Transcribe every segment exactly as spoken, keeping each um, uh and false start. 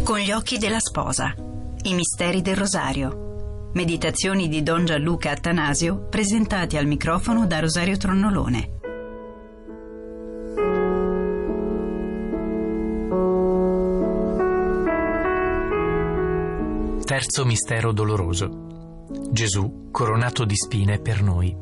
Con gli occhi della sposa. I misteri del rosario. Meditazioni di Don Gianluca Attanasio presentati al microfono da Rosario Tronnolone. Terzo mistero doloroso. Gesù coronato di spine per noi.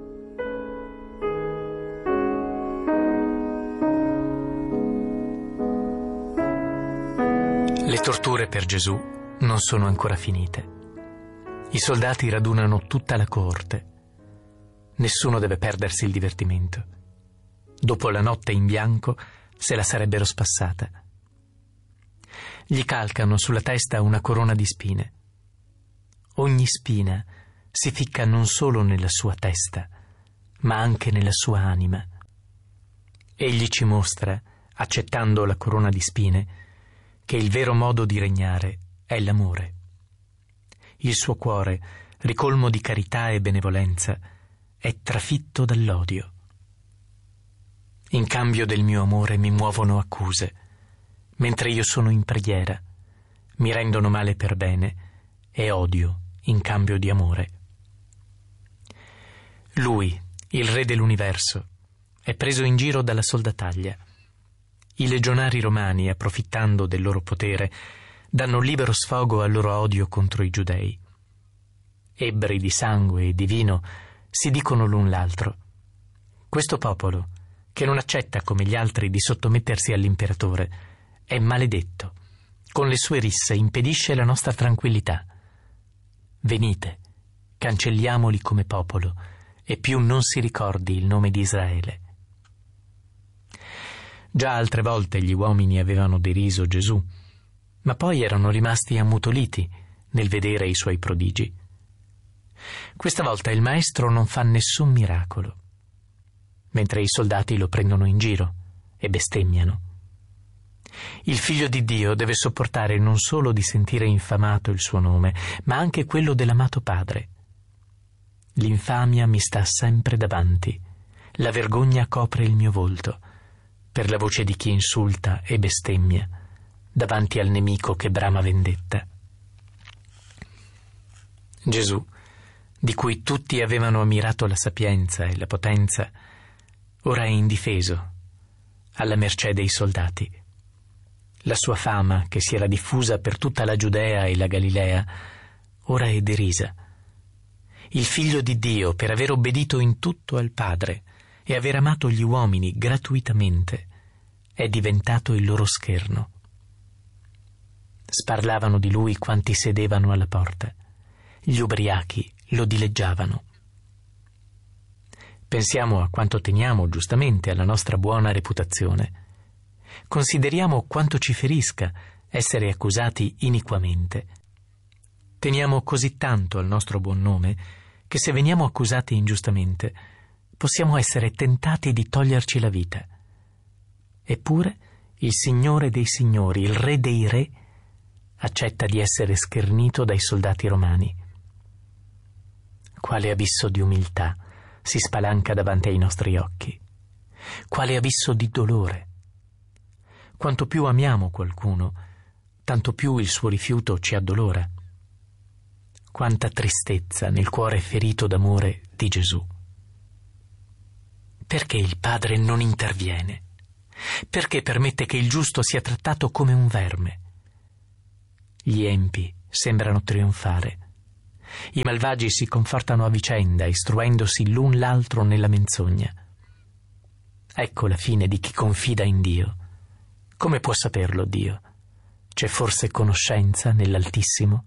Le torture per Gesù non sono ancora finite. I soldati radunano tutta la coorte. Nessuno deve perdersi il divertimento. Dopo la notte in bianco se la sarebbero spassata. Gli calcano sulla testa una corona di spine. Ogni spina si ficca non solo nella sua testa, ma anche nella sua anima. Egli ci mostra, accettando la corona di spine, che il vero modo di regnare è l'amore. Il suo cuore, ricolmo di carità e benevolenza, è trafitto dall'odio. In cambio del mio amore mi muovono accuse, mentre io sono in preghiera, mi rendono male per bene e odio in cambio di amore. Lui, il re dell'universo, è preso in giro dalla soldataglia. I legionari romani, approfittando del loro potere, danno libero sfogo al loro odio contro i giudei. Ebbri di sangue e di vino si dicono l'un l'altro: questo popolo, che non accetta come gli altri di sottomettersi all'imperatore, è maledetto, con le sue risse impedisce la nostra tranquillità. Venite, cancelliamoli come popolo, e più non si ricordi il nome di Israele. Già altre volte gli uomini avevano deriso Gesù, ma poi erano rimasti ammutoliti nel vedere i suoi prodigi. Questa volta il maestro non fa nessun miracolo, mentre i soldati lo prendono in giro e bestemmiano. Il Figlio di Dio deve sopportare non solo di sentire infamato il suo nome, ma anche quello dell'amato Padre. L'infamia mi sta sempre davanti, la vergogna copre il mio volto, per la voce di chi insulta e bestemmia, davanti al nemico che brama vendetta. Gesù, di cui tutti avevano ammirato la sapienza e la potenza, ora è indifeso, alla mercé dei soldati. La sua fama, che si era diffusa per tutta la Giudea e la Galilea, ora è derisa. Il Figlio di Dio, per aver obbedito in tutto al Padre e aver amato gli uomini gratuitamente, è diventato il loro scherno. Sparlavano di lui quanti sedevano alla porta. Gli ubriachi lo dileggiavano. Pensiamo a quanto teniamo giustamente alla nostra buona reputazione. Consideriamo quanto ci ferisca essere accusati iniquamente. Teniamo così tanto al nostro buon nome che se veniamo accusati ingiustamente possiamo essere tentati di toglierci la vita. Eppure il Signore dei Signori, il Re dei Re, accetta di essere schernito dai soldati romani. Quale abisso di umiltà si spalanca davanti ai nostri occhi! Quale abisso di dolore! Quanto più amiamo qualcuno, tanto più il suo rifiuto ci addolora. Quanta tristezza nel cuore ferito d'amore di Gesù. Perché il Padre non interviene? Perché permette che il giusto sia trattato come un verme? Gli empi sembrano trionfare. I malvagi si confortano a vicenda, istruendosi l'un l'altro nella menzogna. Ecco la fine di chi confida in Dio. Come può saperlo Dio? C'è forse conoscenza nell'Altissimo?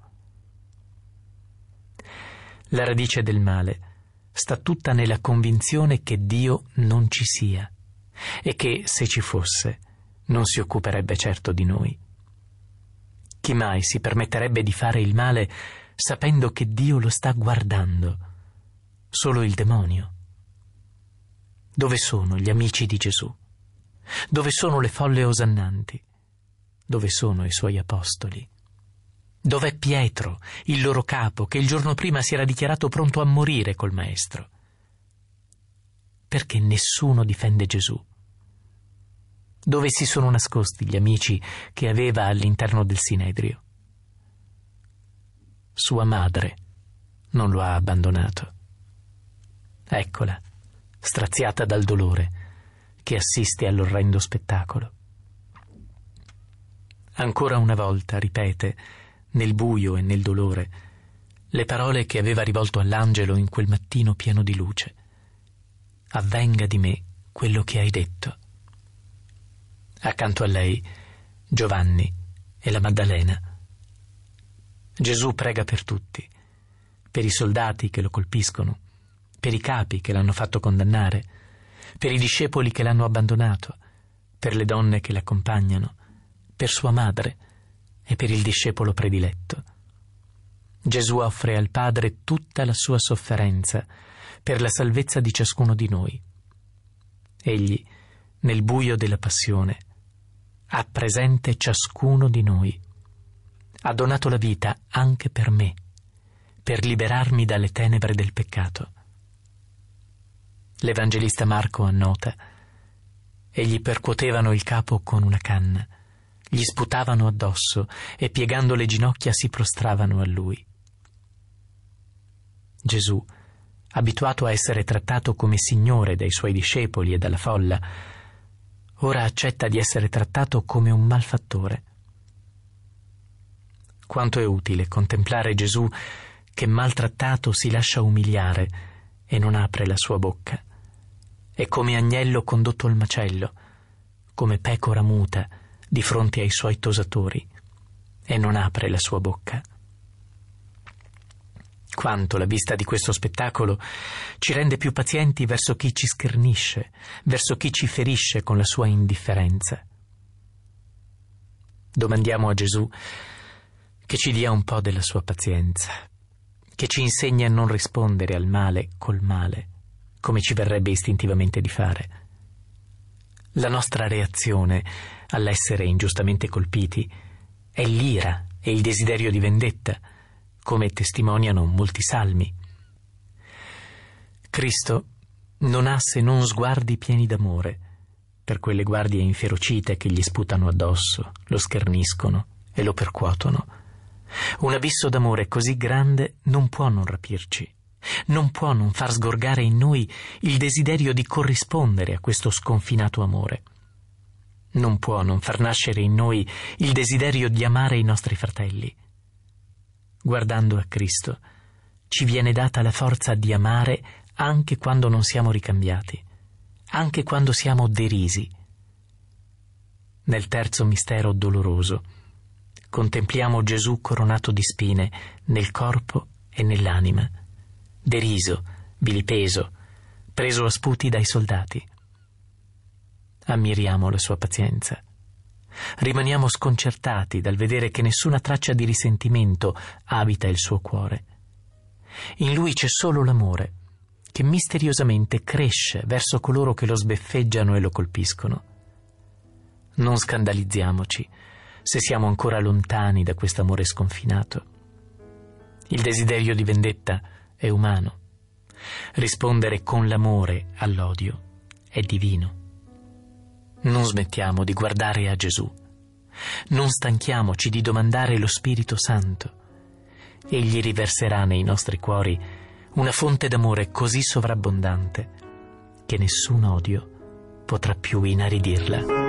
La radice del male sta tutta nella convinzione che Dio non ci sia e che, se ci fosse, non si occuperebbe certo di noi. Chi mai si permetterebbe di fare il male sapendo che Dio lo sta guardando? Solo il demonio. Dove sono gli amici di Gesù? Dove sono le folle osannanti? Dove sono i suoi apostoli? Dov'è Pietro, il loro capo, che il giorno prima si era dichiarato pronto a morire col Maestro? Perché nessuno difende Gesù? Dove si sono nascosti gli amici che aveva all'interno del Sinedrio? Sua madre non lo ha abbandonato. Eccola, straziata dal dolore, che assiste all'orrendo spettacolo. Ancora una volta ripete, nel buio e nel dolore, le parole che aveva rivolto all'angelo in quel mattino pieno di luce. Avvenga di me quello che hai detto. Accanto a lei, Giovanni e la Maddalena. Gesù prega per tutti, per i soldati che lo colpiscono, per i capi che l'hanno fatto condannare, per i discepoli che l'hanno abbandonato, per le donne che l'accompagnano, per sua madre e per il discepolo prediletto. Gesù offre al Padre tutta la sua sofferenza per la salvezza di ciascuno di noi. Egli, nel buio della passione, ha presente ciascuno di noi. Ha donato la vita anche per me, per liberarmi dalle tenebre del peccato. L'Evangelista Marco annota: e gli percuotevano il capo con una canna, gli sputavano addosso e piegando le ginocchia si prostravano a lui. Gesù, abituato a essere trattato come Signore dai suoi discepoli e dalla folla, ora accetta di essere trattato come un malfattore. Quanto è utile contemplare Gesù che maltrattato si lascia umiliare e non apre la sua bocca. È come agnello condotto al macello, come pecora muta di fronte ai suoi tosatori, e non apre la sua bocca. Quanto la vista di questo spettacolo ci rende più pazienti verso chi ci schernisce, verso chi ci ferisce con la sua indifferenza. Domandiamo a Gesù che ci dia un po' della sua pazienza, che ci insegni a non rispondere al male col male, come ci verrebbe istintivamente di fare. La nostra reazione all'essere ingiustamente colpiti è l'ira e il desiderio di vendetta, come testimoniano molti salmi. Cristo non ha se non sguardi pieni d'amore per quelle guardie inferocite che gli sputano addosso, lo scherniscono e lo percuotono. Un abisso d'amore così grande non può non rapirci, non può non far sgorgare in noi il desiderio di corrispondere a questo sconfinato amore. Non può non far nascere in noi il desiderio di amare i nostri fratelli. Guardando a Cristo, ci viene data la forza di amare anche quando non siamo ricambiati, anche quando siamo derisi. Nel terzo mistero doloroso, contempliamo Gesù coronato di spine nel corpo e nell'anima, deriso, vilipeso, preso a sputi dai soldati. Ammiriamo la sua pazienza. Rimaniamo sconcertati dal vedere che nessuna traccia di risentimento abita il suo cuore. In lui c'è solo l'amore, che misteriosamente cresce verso coloro che lo sbeffeggiano e lo colpiscono. Non scandalizziamoci se siamo ancora lontani da quest'amore sconfinato. Il desiderio di vendetta è umano. Rispondere con l'amore all'odio è divino. Non smettiamo di guardare a Gesù. Non stanchiamoci di domandare lo Spirito Santo. Egli riverserà nei nostri cuori una fonte d'amore così sovrabbondante che nessun odio potrà più inaridirla.